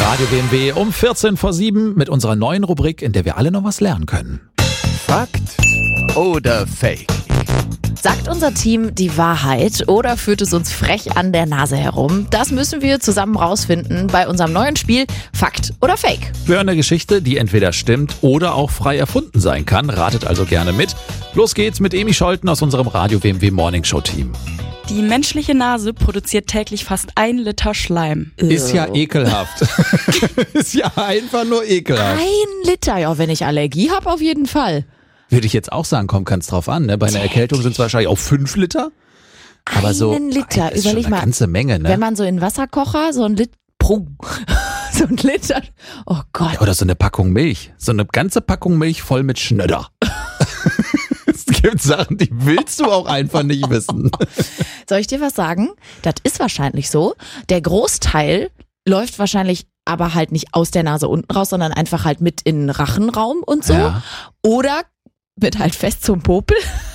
Radio BMW um 7:14 mit unserer neuen Rubrik, in der wir alle noch was lernen können. Fakt oder Fake? Sagt unser Team die Wahrheit oder führt es uns frech an der Nase herum? Das müssen wir zusammen rausfinden bei unserem neuen Spiel Fakt oder Fake. Wir hören eine Geschichte, die entweder stimmt oder auch frei erfunden sein kann. Ratet also gerne mit. Los geht's mit Emi Scholten aus unserem Radio BMW Morning Show Team. Die menschliche Nase produziert täglich fast 1 Liter Schleim. Ist ja ekelhaft. Ist ja einfach nur ekelhaft. 1 Liter, ja, wenn ich Allergie habe, auf jeden Fall. Würde ich jetzt auch sagen, kommt ganz drauf an. Ne? Bei einer Erkältung sind es wahrscheinlich auch 5 Liter. Aber so 1 Liter, ist überleg schon eine mal. ganze Menge, ne? Wenn man so in Wasserkocher so ein Liter, so ein Liter, oh Gott. Oder so eine Packung Milch. So eine ganze Packung Milch voll mit Schnöder. Es gibt Sachen, die willst du auch einfach nicht wissen. Soll ich dir was sagen? Das ist wahrscheinlich so. Der Großteil läuft wahrscheinlich aber halt nicht aus der Nase unten raus, sondern einfach halt mit in den Rachenraum und so. Ja. Oder mit halt fest zum Popel.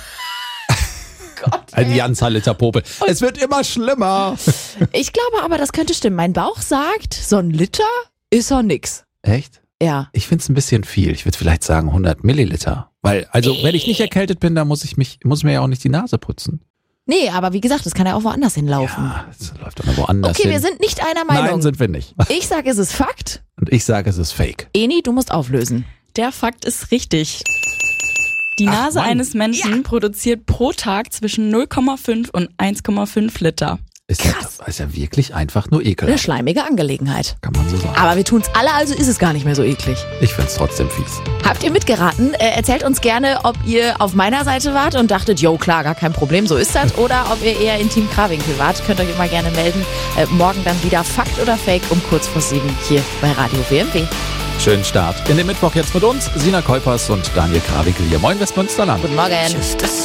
Gott, Ein ganzer Liter Popel. Es wird immer schlimmer. ich glaube aber, das könnte stimmen. Mein Bauch sagt, so ein Liter ist doch nix. Echt? Ja. Ich finde es ein bisschen viel. Ich würde vielleicht sagen 100 Milliliter. Weil, also, wenn ich nicht erkältet bin, dann muss mir ja auch nicht die Nase putzen. Nee, aber wie gesagt, das kann ja auch woanders hinlaufen. Ja, das läuft doch noch woanders Okay, hin. wir sind nicht einer Meinung. Nein, sind wir nicht. Ich sage, es ist Fakt. Und ich sage, es ist Fake. Eni, du musst auflösen. Der Fakt ist richtig. Die Nase Mann. eines Menschen produziert pro Tag zwischen 0,5 und 1,5 Liter. Krass. Ist ja wirklich einfach nur Eine ekelhaft. schleimige Angelegenheit. Kann man so sagen. Aber wir tun's alle, also ist es gar nicht mehr so eklig. Ich find's trotzdem fies. Habt ihr mitgeraten? Erzählt uns gerne, ob ihr auf meiner Seite wart und dachtet, jo klar, gar kein Problem, so ist das. Oder ob ihr eher in Team Krawinkel wart. Könnt euch immer gerne melden. Morgen dann wieder Fakt oder Fake um kurz vor 7 hier bei Radio BMW. Schönen Start in den Mittwoch jetzt mit uns. Sina Keupers und Daniel Krawinkel hier. Moin Westmünsterland. Guten Morgen. Just a